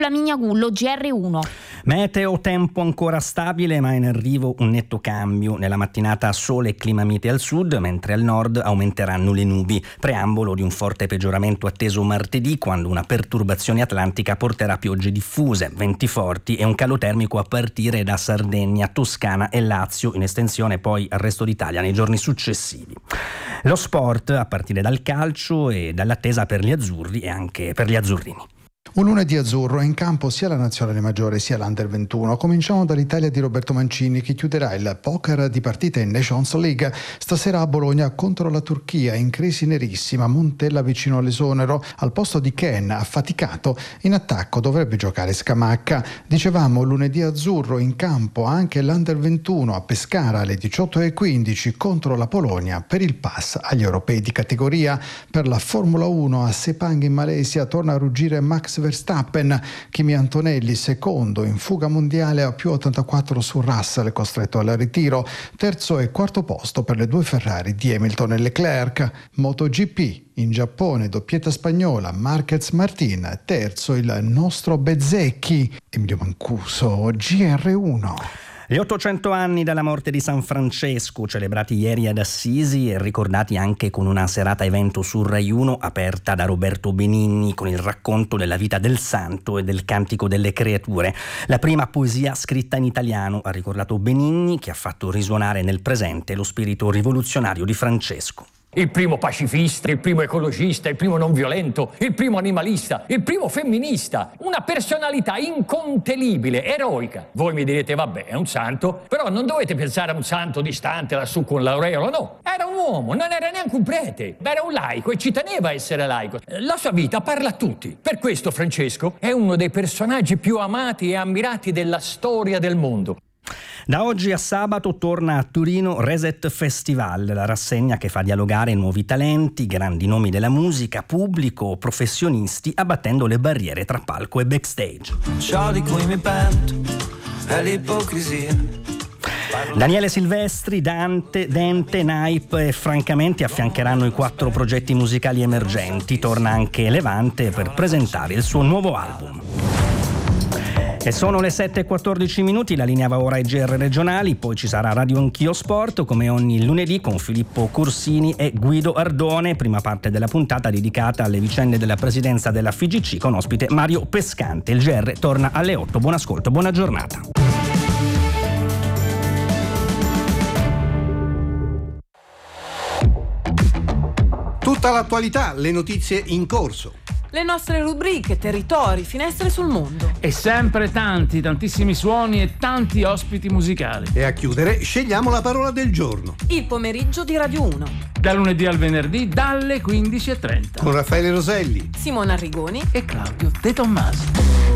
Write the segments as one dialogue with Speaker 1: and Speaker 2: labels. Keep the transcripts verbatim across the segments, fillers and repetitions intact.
Speaker 1: Flaminia Gullo, G R uno.
Speaker 2: Meteo, tempo ancora stabile, ma in arrivo un netto cambio. Nella mattinata sole e clima mite al sud, mentre al nord aumenteranno le nubi. Preambolo di un forte peggioramento atteso martedì, quando una perturbazione atlantica porterà piogge diffuse, venti forti e un calo termico a partire da Sardegna, Toscana e Lazio, in estensione poi al resto d'Italia nei giorni successivi. Lo sport, a partire dal calcio e dall'attesa per gli azzurri e anche per gli azzurrini.
Speaker 3: Un lunedì azzurro, è in campo sia la nazionale maggiore sia l'Under ventuno. Cominciamo dall'Italia di Roberto Mancini, che chiuderà il poker di partite in Nations League stasera a Bologna contro la Turchia, in crisi nerissima. Montella vicino all'esonero, al posto di Ken, affaticato. In attacco dovrebbe giocare Scamacca. Dicevamo lunedì azzurro, in campo anche l'Under ventuno a Pescara alle diciotto e quindici contro la Polonia per il pass agli europei di categoria. Per la Formula uno a Sepang in Malesia torna a ruggire Max Verstappen. Kimi Antonelli secondo in fuga mondiale a più ottantaquattro su Russell, costretto al ritiro. Terzo e quarto posto per le due Ferrari di Hamilton e Leclerc. MotoGP in Giappone, doppietta spagnola, Marquez Martin. Terzo il nostro Bezzecchi, Emilio Mancuso, G R uno.
Speaker 2: Gli ottocento anni dalla morte di San Francesco, celebrati ieri ad Assisi e ricordati anche con una serata evento su Rai uno aperta da Roberto Benigni con il racconto della vita del santo e del cantico delle creature. La prima poesia scritta in italiano, ha ricordato Benigni, che ha fatto risuonare nel presente lo spirito rivoluzionario di Francesco.
Speaker 4: Il primo pacifista, il primo ecologista, il primo non violento, il primo animalista, il primo femminista. Una personalità incontenibile, eroica. Voi mi direte, vabbè, è un santo, però non dovete pensare a un santo distante lassù con l'aureola, no. Era un uomo, non era neanche un prete, era un laico e ci teneva a essere laico. La sua vita parla a tutti. Per questo Francesco è uno dei personaggi più amati e ammirati della storia del mondo.
Speaker 2: Da oggi a sabato torna a Torino Reset Festival, la rassegna che fa dialogare nuovi talenti, grandi nomi della musica, pubblico, professionisti, abbattendo le barriere tra palco e backstage.
Speaker 5: Ciò di cui mi pento è l'ipocrisia.
Speaker 2: Daniele Silvestri, Dante, Dente, Naip e Francamente affiancheranno i quattro progetti musicali emergenti. Torna anche Levante per presentare il suo nuovo album. E sono le sette e quattordici minuti, la linea va ora ai G R regionali, poi ci sarà Radio Anch'io Sport come ogni lunedì con Filippo Corsini e Guido Ardone, prima parte della puntata dedicata alle vicende della presidenza della F I G C con ospite Mario Pescante. Il G R torna alle otto, buon ascolto, buona giornata.
Speaker 6: Tutta l'attualità, le notizie in corso.
Speaker 7: Le nostre rubriche, territori, finestre sul mondo.
Speaker 8: E sempre tanti, tantissimi suoni e tanti ospiti musicali.
Speaker 6: E a chiudere scegliamo la parola del giorno.
Speaker 7: Il pomeriggio di Radio uno.
Speaker 8: Da lunedì al venerdì dalle quindici e trenta.
Speaker 6: Con Raffaele Roselli,
Speaker 7: Simona Arrigoni
Speaker 8: e Claudio De Tommasi.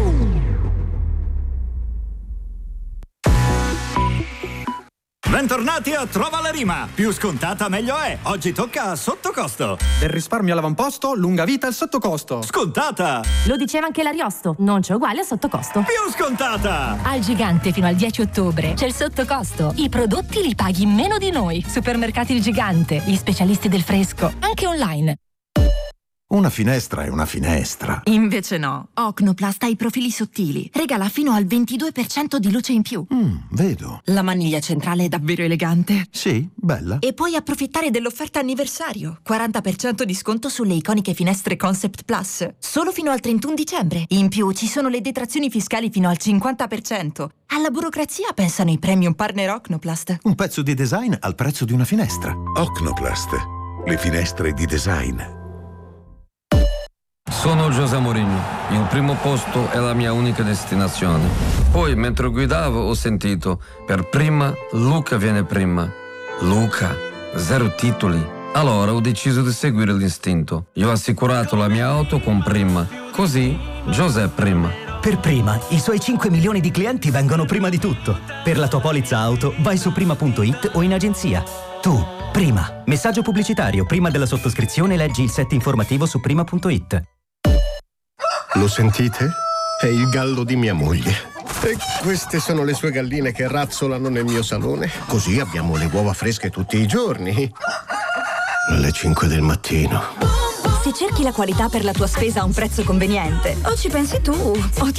Speaker 9: Bentornati a Trova la Rima. Più scontata meglio è. Oggi tocca a sottocosto.
Speaker 10: Del risparmio all'avamposto, lunga vita al sottocosto.
Speaker 9: Scontata.
Speaker 11: Lo diceva anche l'Ariosto, non c'è uguale a sottocosto.
Speaker 9: Più scontata.
Speaker 11: Al Gigante fino al dieci ottobre c'è il sottocosto. I prodotti li paghi meno di noi. Supermercati Il Gigante, gli specialisti del fresco, anche online.
Speaker 12: Una finestra è una finestra.
Speaker 13: Invece no. Ocnoplast ha i profili sottili. Regala fino al ventidue per cento di luce in più.
Speaker 12: Mm, vedo.
Speaker 13: La maniglia centrale è davvero elegante.
Speaker 12: Sì, bella.
Speaker 13: E puoi approfittare dell'offerta anniversario. quaranta per cento di sconto sulle iconiche finestre Concept Plus. Solo fino al trentuno dicembre. In più ci sono le detrazioni fiscali fino al cinquanta per cento. Alla burocrazia pensano i premium partner Ocnoplast.
Speaker 12: Un pezzo di design al prezzo di una finestra.
Speaker 14: Ocnoplast. Le finestre di design.
Speaker 15: Sono José Mourinho, il primo posto è la mia unica destinazione. Poi, mentre guidavo, ho sentito, per prima, Luca viene prima. Luca, zero titoli. Allora ho deciso di seguire l'istinto. Io ho assicurato la mia auto con Prima. Così, José prima.
Speaker 16: Per Prima, i suoi cinque milioni di clienti vengono prima di tutto. Per la tua polizza auto, vai su prima punto it o in agenzia. Tu, Prima. Messaggio pubblicitario. Prima della sottoscrizione leggi il set informativo su prima punto it.
Speaker 14: Lo sentite? È il gallo di mia moglie. E queste sono le sue galline che razzolano nel mio salone. Così abbiamo le uova fresche tutti i giorni. Alle cinque del mattino.
Speaker 17: Se cerchi la qualità per la tua spesa a un prezzo conveniente, o ci pensi tu, o